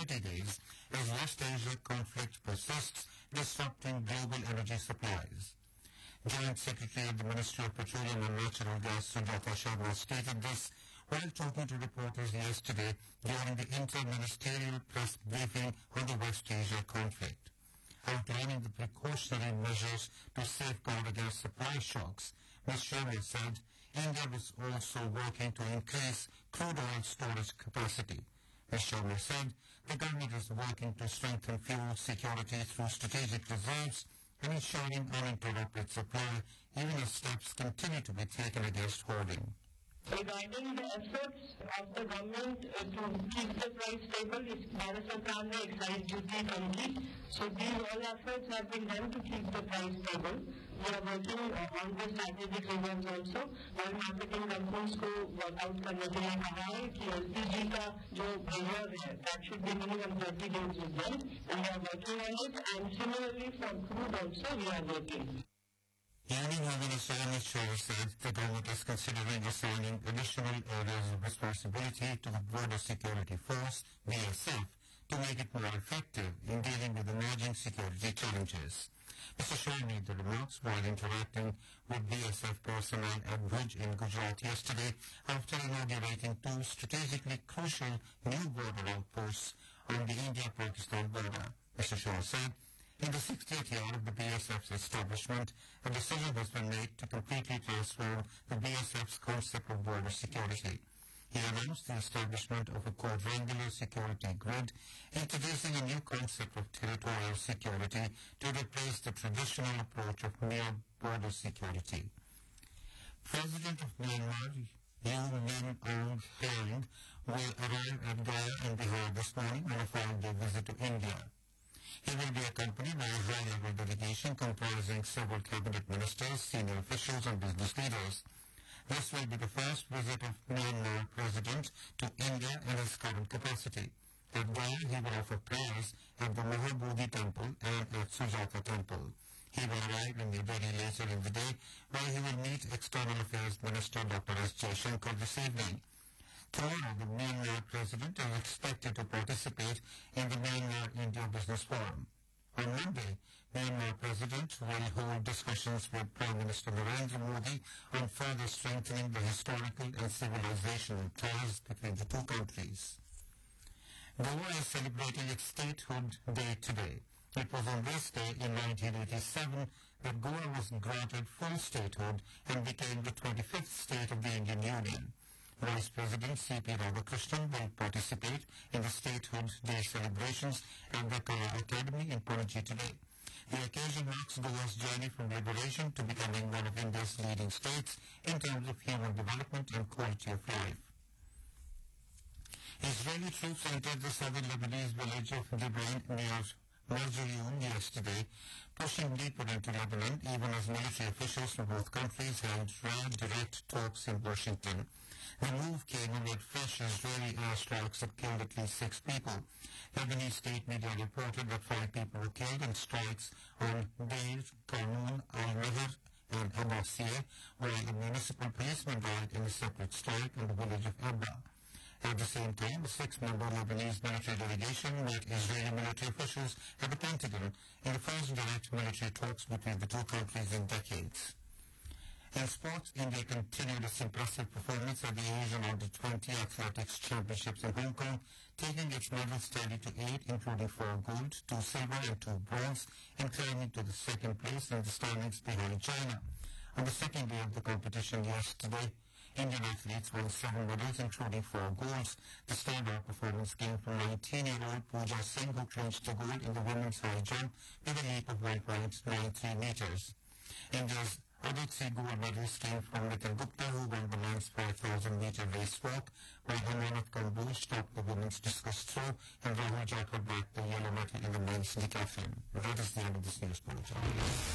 30 days as West Asia conflict persists, disrupting global energy supplies. Joint Secretary of the Ministry of Petroleum and Natural Gas, Sujata Sharma, stated this while talking to reporters yesterday during the inter-ministerial press briefing on the West Asia conflict. Outlining the precautionary measures to safeguard against supply shocks, Ms. Sharma said India was also working to increase crude oil storage capacity. Ms. Sharma said the government is working to strengthen fuel security through strategic reserves and ensuring uninterrupted supply, even as steps continue to be taken against hoarding. Regarding the efforts of the government to keep the price stable, Bharat Sarkar ne excise duty come. So these all efforts have been done to keep the price stable. We are working on the strategic reserves also. Oil marketing companies को workout करने के लिए कहा है कि LPG का जो reserve है, that should be minimum 30 days reserve. We are working on it, and similarly for crude also we are working. Union Home Minister Amit Shah said the government is considering assigning additional areas of responsibility to the Border Security Force, BSF, to make it more effective in dealing with emerging security challenges. Mr. Shah made the remarks while interacting with BSF personnel at Bhuj in Gujarat yesterday after inaugurating two strategically crucial new border outposts on the India-Pakistan border. Mr. Shah said, in the 60th year of the BSF's establishment, a decision has been made to completely transform the BSF's concept of border security. He announced the establishment of a quadrangular security grid, introducing a new concept of territorial security to replace the traditional approach of mere border security. President of Myanmar, U Min Aung Hlaing, will arrive at Gaya in Bihar this morning on a 5-day visit to India. He will be accompanied by a high-level delegation comprising several cabinet ministers, senior officials and business leaders. This will be the first visit of Myanmar President to India in his current capacity. At Gaya, he will offer prayers at the Mahabodhi Temple and at Sujata Temple. He will arrive in New Delhi later in the day, where he will meet External Affairs Minister Dr. S. Jaishankar this evening. Tomorrow, the Myanmar President is expected to participate in the Myanmar-India Business Forum. On Monday, Myanmar President will hold discussions with Prime Minister Narendra Modi on further strengthening the historical and civilizational ties between the two countries. Goa is celebrating its statehood day today. It was on this day in 1987 that Goa was granted full statehood and became the 25th state of the Indian Union. Vice President C.P. Radhakrishnan will participate in the Statehood Day celebrations at the Kala Academy in Panaji today. The occasion marks Goa's journey from liberation to becoming one of India's leading states in terms of human development and quality of life. Israeli troops entered the southern Lebanese village of Gibeon near Marjorioun yesterday, pushing deeper into Lebanon even as military officials from both countries held rare direct talks in Washington. The move came amid fresh Israeli airstrikes that killed at least 6 people. Lebanese state media reported that 5 people were killed in strikes on Deir, Qanun, Al-Nahr, and Abbasiyeh, while a municipal policeman died in a separate strike in the village of Abba. At the same time, a 6-member Lebanese military delegation met Israeli military officials at the Pentagon in the first direct military talks between the two countries in decades. In sports, India continued its impressive performance at the Asian Under-20 Athletics Championships in Hong Kong, taking its medals tally to 8, including 4 gold, 2 silver and 2 bronze, and climbing to the second place in the standings behind China. On the second day of the competition yesterday, Indian athletes won 7 medals, including 4 golds. The standout performance came from 19-year-old Pooja Singh, who clinched the gold in the women's high jump with a leap of 1.93 meters. India's other 3 gold medals came from Nitin Gupta, who won the men's 5,000-meter race walk, while Amanat Kamboj topped the women's discus throw, and Rahul Jacob bagged the yellow medal in the men's decathlon. That is the end of this news bulletin.